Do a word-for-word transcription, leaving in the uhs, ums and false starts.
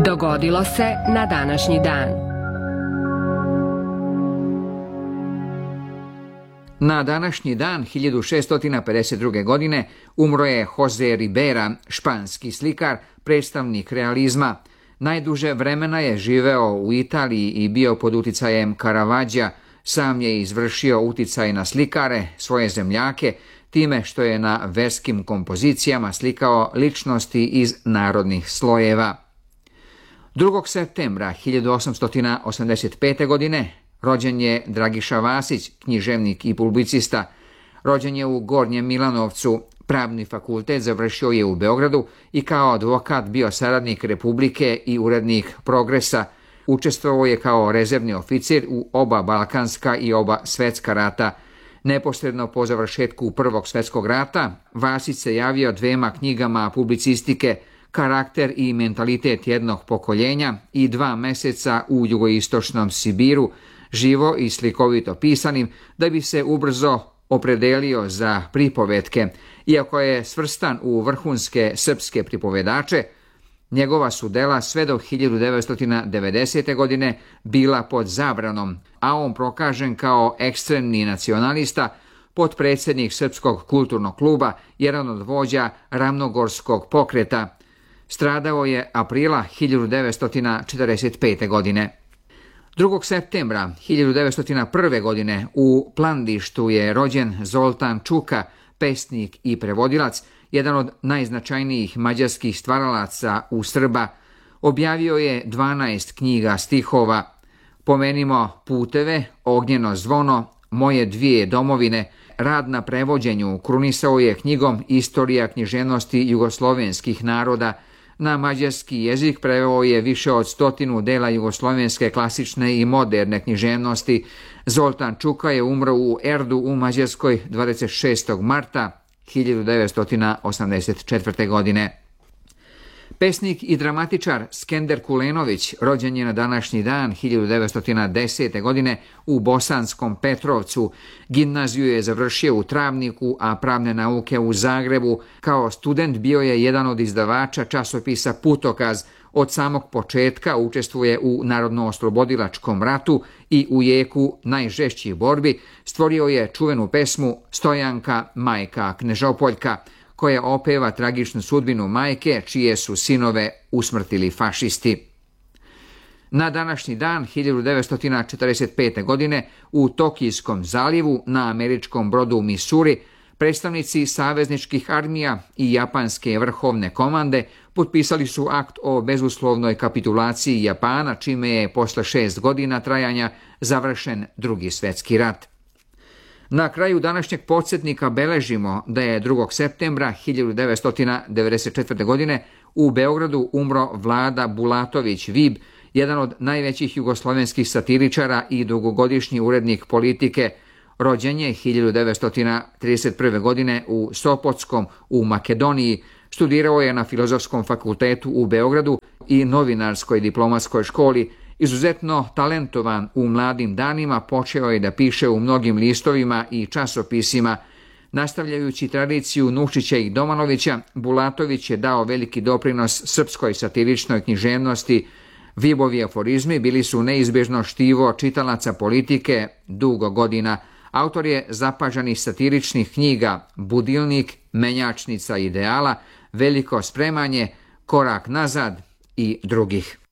Dogodilo se na današnji dan. Na današnji dan hiljadu šeststo pedeset druge. godine umro je Jose Ribera, španski slikar, predstavnik realizma. Najduže vremena je živeo u Italiji i bio pod uticajem Caravaggia. Sam je izvršio uticaj na slikare, svoje zemljake, time što je na verskim kompozicijama slikao ličnosti iz narodnih slojeva. drugog septembra hiljadu osamsto osamdeset pete. godine rođen je Dragiša Vasić, književnik i publicista. Rođen je u Gornjem Milanovcu, pravni fakultet završio je u Beogradu i kao advokat bio saradnik Republike i urednik Progresa. Učestvovao je kao rezervni oficir u oba balkanska i oba svetska rata. Neposredno po završetku Prvog svetskog rata Vasić se javio dvema knjigama publicistike Karakter i mentalitet jednog pokoljenja i Dva meseca u jugoistočnom Sibiru, živo i slikovito pisanim, da bi se ubrzo opredelio za pripovetke. Iako je svrstan u vrhunske srpske pripovedače, njegova su dela sve do hiljadu devetsto devedesete. godine bila pod zabranom, a on prokažen kao ekstremni nacionalista, potpredsjednik Srpskog kulturnog kluba, jedan od vođa Ravnogorskog pokreta. Stradao je aprila hiljadu devetsto četrdeset pete. godine. drugog septembra hiljadu devetsto prve. godine u Plandištu je rođen Zoltan Čuka, pesnik i prevodilac, jedan od najznačajnijih mađarskih stvaralaca u Srba. Objavio je dvanaest knjiga stihova. Pomenimo Puteve, Ognjeno zvono, Moje dvije domovine. Rad na prevođenju krunisao je knjigom Istorija književnosti jugoslovenskih naroda. Na mađarski jezik preveo je više od stotinu dela jugoslovenske klasične i moderne književnosti. Zoltan Čuka je umro u Erdu u Mađarskoj dvadeset šestog marta hiljadu devetsto osamdeset četvrte. godine. Pesnik i dramatičar Skender Kulenović rođen je na današnji dan hiljadu devetsto desete. godine u Bosanskom Petrovcu. Gimnaziju je završio u Travniku, a pravne nauke u Zagrebu. Kao student bio je jedan od izdavača časopisa Putokaz. Od samog početka učestvuje u Narodnooslobodilačkom ratu i u jeku najžešćih borbi stvorio je čuvenu pesmu Stojanka, majka Knežopoljka, koja opeva tragičnu sudbinu majke čije su sinove usmrtili fašisti. Na današnji dan hiljadu devetsto četrdeset pete. godine u Tokijskom zalivu na američkom brodu Missouri predstavnici savezničkih armija i japanske vrhovne komande potpisali su akt o bezuslovnoj kapitulaciji Japana, čime je posle šest godina trajanja završen Drugi svjetski rat. Na kraju današnjeg podsjetnika beležimo da je drugog septembra hiljadu devetsto devedeset četvrte. godine u Beogradu umro Vlada Bulatović Vib, jedan od najvećih jugoslovenskih satiričara i dugogodišnji urednik politike. Rođen je hiljadu devetsto trideset prve. godine u Sopotskom u Makedoniji. Studirao je na Filozofskom fakultetu u Beogradu i Novinarskoj diplomatskoj školi. Izuzetno talentovan u mladim danima, počeo je da piše u mnogim listovima i časopisima. Nastavljajući tradiciju Nušića i Domanovića, Bulatović je dao veliki doprinos srpskoj satiričnoj književnosti. Vibovi aforizmi bili su neizbježno štivo čitalaca politike dugo godina. Autor je zapažanih satiričnih knjiga Budilnik, Menjačnica ideala, Veliko spremanje, Korak nazad i drugih.